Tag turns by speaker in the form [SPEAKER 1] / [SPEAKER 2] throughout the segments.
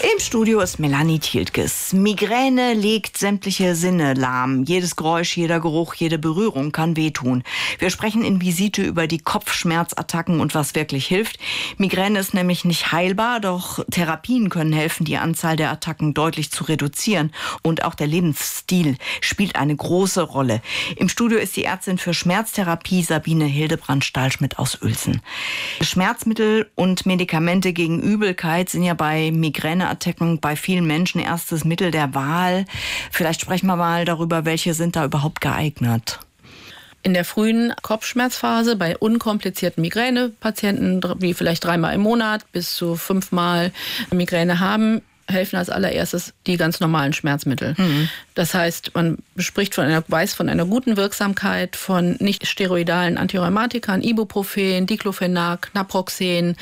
[SPEAKER 1] Im Studio ist Melanie Thieltges. Migräne legt sämtliche Sinne lahm. Jedes Geräusch, jeder Geruch, jede Berührung kann wehtun. Wir sprechen in Visite über die Kopfschmerzattacken und was wirklich hilft. Migräne ist nämlich nicht heilbar, doch Therapien können helfen, die Anzahl der Attacken deutlich zu reduzieren. Und auch der Lebensstil spielt eine große Rolle. Im Studio ist die Ärztin für Schmerztherapie Sabine Hildebrand-Stahlschmidt aus Uelzen. Schmerzmittel und Medikamente gegen Übelkeit sind ja bei Migräneattacken bei vielen Menschen erstes Mittel der Wahl. Vielleicht sprechen wir mal darüber, welche sind da überhaupt geeignet.
[SPEAKER 2] In der frühen Kopfschmerzphase bei unkomplizierten Migränepatienten, die vielleicht 3-mal im Monat bis zu 5-mal Migräne haben, helfen als allererstes die ganz normalen Schmerzmittel. Das heißt, man weiß von einer guten Wirksamkeit von nicht steroidalen Antirheumatikern, Ibuprofen, Diclofenac, Naproxen,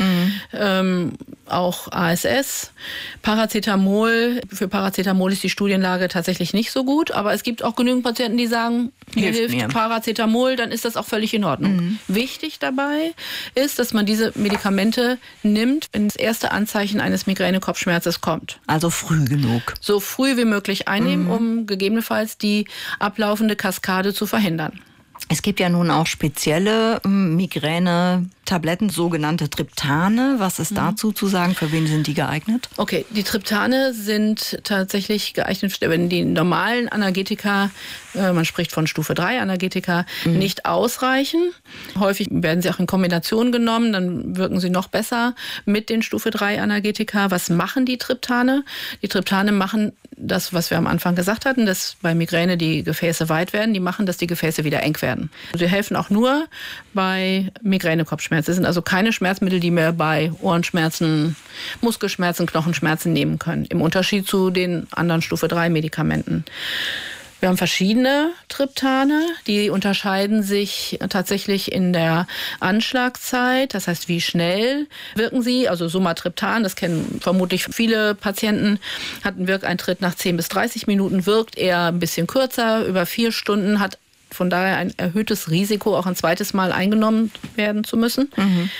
[SPEAKER 2] auch ASS. Paracetamol, für Paracetamol ist die Studienlage tatsächlich nicht so gut, aber es gibt auch genügend Patienten, die sagen, mir hilft Paracetamol, dann ist das auch völlig in Ordnung. Wichtig dabei ist, dass man diese Medikamente nimmt, wenn das erste Anzeichen eines Migräne-Kopfschmerzes kommt.
[SPEAKER 1] Also früh genug.
[SPEAKER 2] So früh wie möglich einnehmen, um gegebenenfalls die ablaufende Kaskade zu verhindern.
[SPEAKER 1] Es gibt ja nun auch spezielle Migräne-Tabletten, sogenannte Triptane. Was ist dazu zu sagen? Für wen sind die geeignet?
[SPEAKER 2] Okay, die Triptane sind tatsächlich geeignet, wenn die normalen Analgetika, man spricht von Stufe 3 Analgetika, nicht ausreichen. Häufig werden sie auch in Kombination genommen, dann wirken sie noch besser mit den Stufe 3 Analgetika. Was machen die Triptane? Die Triptane machen das, was wir am Anfang gesagt hatten, dass bei Migräne die Gefäße weit werden. Die machen, dass die Gefäße wieder eng werden. Sie helfen auch nur bei Migräne-Kopfschmerzen. Es sind also keine Schmerzmittel, die wir bei Ohrenschmerzen, Muskelschmerzen, Knochenschmerzen nehmen können. Im Unterschied zu den anderen Stufe 3 Medikamenten. Wir haben verschiedene Triptane, die unterscheiden sich tatsächlich in der Anschlagzeit, das heißt, wie schnell wirken sie. Also Sumatriptan, das kennen vermutlich viele Patienten, hat einen Wirkeintritt nach 10 bis 30 Minuten, wirkt eher ein bisschen kürzer, über 4 Stunden, hat von daher ein erhöhtes Risiko, auch ein zweites Mal eingenommen werden zu müssen.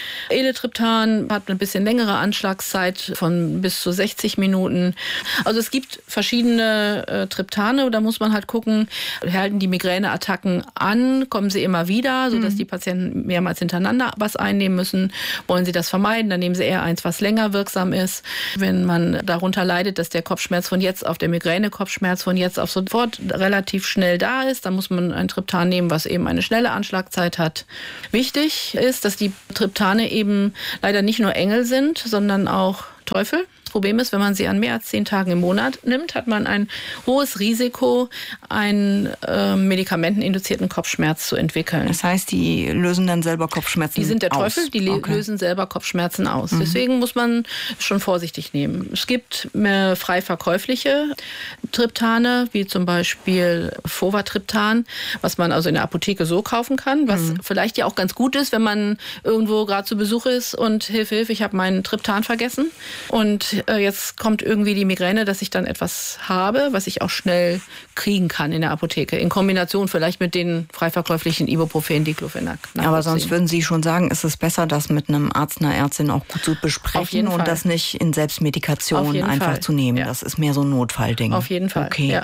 [SPEAKER 2] Elatriptan hat eine bisschen längere Anschlagszeit von bis zu 60 Minuten. Also es gibt verschiedene Triptane, da muss man halt gucken, halten die Migräneattacken an, kommen sie immer wieder, sodass die Patienten mehrmals hintereinander was einnehmen müssen. Wollen sie das vermeiden, dann nehmen sie eher eins, was länger wirksam ist. Wenn man darunter leidet, dass der Kopfschmerz von jetzt auf der Migräne-Kopfschmerz von jetzt auf sofort relativ schnell da ist, dann muss man ein Triptan nehmen, was eben eine schnelle Anschlagzeit hat. Wichtig ist, dass die Triptane eben leider nicht nur Engel sind, sondern auch Teufel. Das Problem ist, wenn man sie an mehr als 10 Tagen im Monat nimmt, hat man ein hohes Risiko, einen medikamenteninduzierten Kopfschmerz zu entwickeln.
[SPEAKER 1] Das heißt, die lösen dann selber Kopfschmerzen aus?
[SPEAKER 2] Die sind der Teufel, die lösen selber Kopfschmerzen aus. Deswegen muss man schon vorsichtig nehmen. Es gibt frei verkäufliche Triptane, wie zum Beispiel Fovatriptan, was man also in der Apotheke so kaufen kann, was vielleicht ja auch ganz gut ist, wenn man irgendwo gerade zu Besuch ist und Hilfe, ich habe meinen Triptan vergessen. Und jetzt kommt irgendwie die Migräne, dass ich dann etwas habe, was ich auch schnell kriegen kann in der Apotheke. In Kombination vielleicht mit den frei verkäuflichen Ibuprofen, Diclofenac.
[SPEAKER 1] Aber sonst würden Sie schon sagen, ist es besser, das mit einem Arzt, einer Ärztin auch gut zu besprechen und das nicht in Selbstmedikation einfach zu nehmen. Ja. Das ist mehr so ein Notfallding.
[SPEAKER 2] Auf jeden Fall.
[SPEAKER 1] Okay.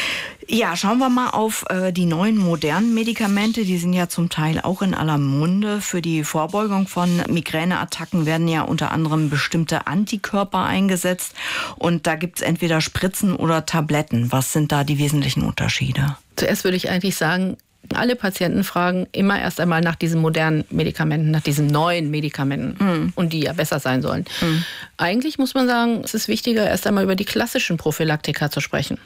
[SPEAKER 1] Ja, schauen wir mal auf die neuen modernen Medikamente. Die sind ja zum Teil auch in aller Munde. Für die Vorbeugung von Migräneattacken werden ja unter anderem bestimmte Antikörper eingesetzt. Und da gibt es entweder Spritzen oder Tabletten. Was sind da die wesentlichen Unterschiede?
[SPEAKER 2] Zuerst würde ich eigentlich sagen, alle Patienten fragen immer erst einmal nach diesen modernen Medikamenten, nach diesen neuen Medikamenten und die ja besser sein sollen. Eigentlich muss man sagen, es ist wichtiger, erst einmal über die klassischen Prophylaktika zu sprechen,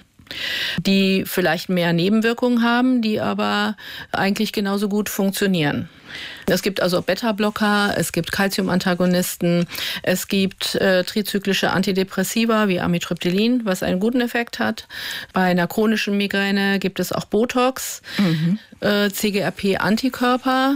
[SPEAKER 2] die vielleicht mehr Nebenwirkungen haben, die aber eigentlich genauso gut funktionieren. Es gibt also Beta-Blocker, es gibt Calcium-Antagonisten, es gibt trizyklische Antidepressiva wie Amitriptylin, was einen guten Effekt hat. Bei einer chronischen Migräne gibt es auch Botox. CGRP-Antikörper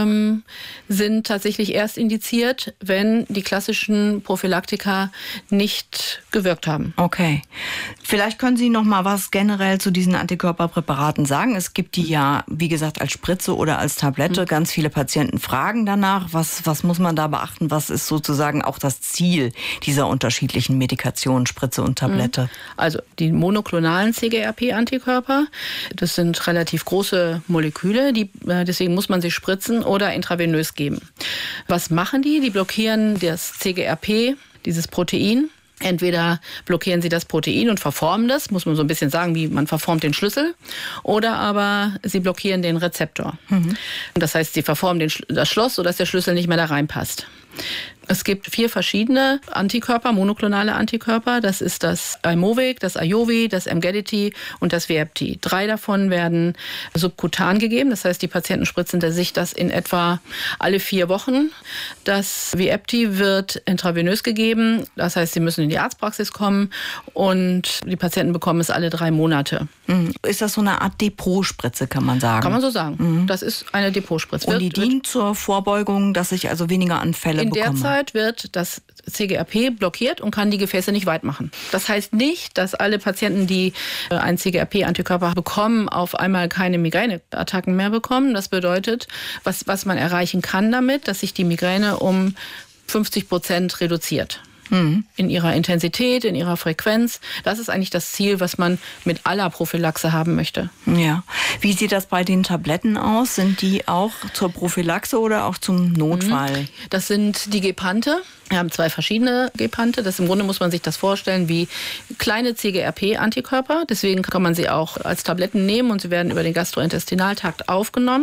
[SPEAKER 2] sind tatsächlich erst indiziert, wenn die klassischen Prophylaktika nicht gewirkt haben.
[SPEAKER 1] Okay. Vielleicht können Sie noch mal was generell zu diesen Antikörperpräparaten sagen. Es gibt die ja, wie gesagt, als Spritze oder als Tablette. Ganz viele viele Patienten fragen danach. Was muss man da beachten? Was ist sozusagen auch das Ziel dieser unterschiedlichen Medikationen, Spritze und Tablette?
[SPEAKER 2] Also die monoklonalen CGRP-Antikörper, das sind relativ große Moleküle, deswegen muss man sie spritzen oder intravenös geben. Was machen die? Die blockieren das CGRP, dieses Protein. Entweder blockieren sie das Protein und verformen das, muss man so ein bisschen sagen, wie man verformt den Schlüssel, oder aber sie blockieren den Rezeptor. Das heißt, sie verformen das Schloss, sodass der Schlüssel nicht mehr da reinpasst. Es gibt 4 verschiedene Antikörper, monoklonale Antikörper. Das ist das Aimovig, das Ajovi, das Emgality und das Vyepti. 3 davon werden subkutan gegeben. Das heißt, die Patienten spritzen sich das in etwa alle 4 Wochen. Das Vyepti wird intravenös gegeben. Das heißt, sie müssen in die Arztpraxis kommen und die Patienten bekommen es alle 3 Monate.
[SPEAKER 1] Ist das so eine Art Depotspritze, kann man sagen?
[SPEAKER 2] Kann man so sagen. Das ist eine Depotspritze.
[SPEAKER 1] Und die dient zur Vorbeugung, dass ich also weniger Anfälle bekomme?
[SPEAKER 2] In der Zeit wird das CGRP blockiert und kann die Gefäße nicht weit machen. Das heißt nicht, dass alle Patienten, die einen CGRP-Antikörper bekommen, auf einmal keine Migräneattacken mehr bekommen. Das bedeutet, was man erreichen kann damit, dass sich die Migräne um 50% reduziert. In ihrer Intensität, in ihrer Frequenz. Das ist eigentlich das Ziel, was man mit aller Prophylaxe haben möchte.
[SPEAKER 1] Ja. Wie sieht das bei den Tabletten aus? Sind die auch zur Prophylaxe oder auch zum Notfall?
[SPEAKER 2] Das sind die Gepante. Wir haben 2 verschiedene Gepante. Im Grunde muss man sich das vorstellen wie kleine CGRP-Antikörper. Deswegen kann man sie auch als Tabletten nehmen und sie werden über den Gastrointestinaltrakt aufgenommen.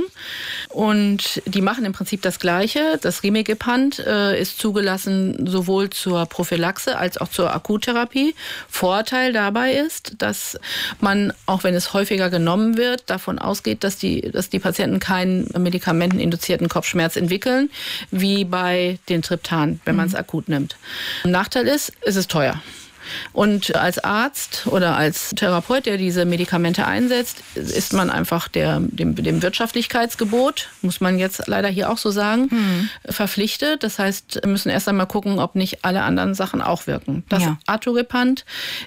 [SPEAKER 2] Und die machen im Prinzip das Gleiche. Das Rimegepant ist zugelassen sowohl zur Prophylaxe als auch zur Akuttherapie. Vorteil dabei ist, dass man, auch wenn es häufiger genommen wird, davon ausgeht, dass die Patienten keinen medikamenteninduzierten Kopfschmerz entwickeln, wie bei den Triptan, wenn man es akut nimmt. Nachteil ist, es ist teuer. Und als Arzt oder als Therapeut, der diese Medikamente einsetzt, ist man einfach dem Wirtschaftlichkeitsgebot, muss man jetzt leider hier auch so sagen, verpflichtet. Das heißt, wir müssen erst einmal gucken, ob nicht alle anderen Sachen auch wirken. Das Atogepant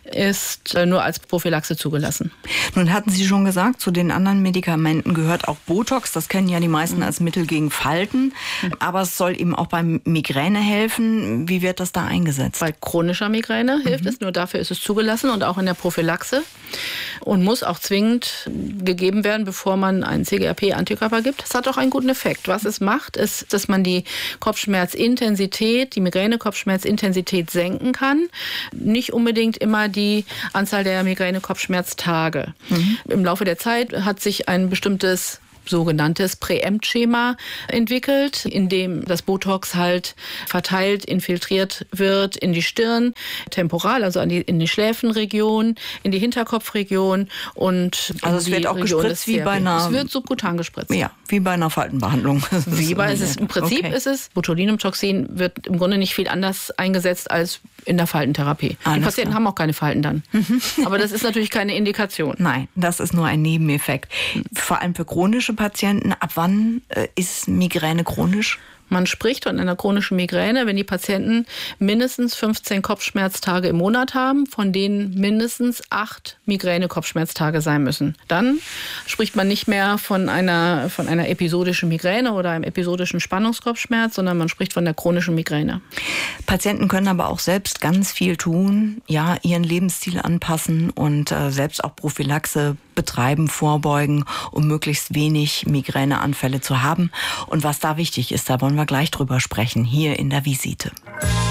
[SPEAKER 2] ist nur als Prophylaxe zugelassen.
[SPEAKER 1] Nun hatten Sie schon gesagt, zu den anderen Medikamenten gehört auch Botox. Das kennen ja die meisten als Mittel gegen Falten. Aber es soll eben auch bei Migräne helfen. Wie wird das da eingesetzt?
[SPEAKER 2] Bei chronischer Migräne hilft es. Nur dafür ist es zugelassen und auch in der Prophylaxe und muss auch zwingend gegeben werden, bevor man einen CGRP-Antikörper gibt. Das hat auch einen guten Effekt. Was es macht, ist, dass man die Kopfschmerzintensität, die Migräne-Kopfschmerzintensität senken kann. Nicht unbedingt immer die Anzahl der Migräne-Kopfschmerztage. Im Laufe der Zeit hat sich ein bestimmtes sogenanntes Präempt-Schema entwickelt, in dem das Botox halt verteilt, infiltriert wird in die Stirn, temporal, also in die Schläfenregion, in die Hinterkopfregion und
[SPEAKER 1] also es wird auch gespritzt wie bei einer...
[SPEAKER 2] Es wird subkutan gespritzt.
[SPEAKER 1] Ja, wie bei einer Faltenbehandlung.
[SPEAKER 2] Im Prinzip ist es, Botulinumtoxin wird im Grunde nicht viel anders eingesetzt als in der Faltentherapie. Die Patienten haben auch keine Falten dann. Aber das ist natürlich keine Indikation.
[SPEAKER 1] Nein, das ist nur ein Nebeneffekt. Vor allem für chronische Patienten. Ab wann ist Migräne chronisch?
[SPEAKER 2] Man spricht von einer chronischen Migräne, wenn die Patienten mindestens 15 Kopfschmerztage im Monat haben, von denen mindestens 8 Migräne-Kopfschmerztage sein müssen. Dann spricht man nicht mehr von einer episodischen Migräne oder einem episodischen Spannungskopfschmerz, sondern man spricht von der chronischen Migräne.
[SPEAKER 1] Patienten können aber auch selbst ganz viel tun, ja, ihren Lebensstil anpassen und selbst auch Prophylaxe betreiben, vorbeugen, um möglichst wenig Migräneanfälle zu haben. Und was da wichtig ist, da wollen wir gleich drüber sprechen, hier in der Visite.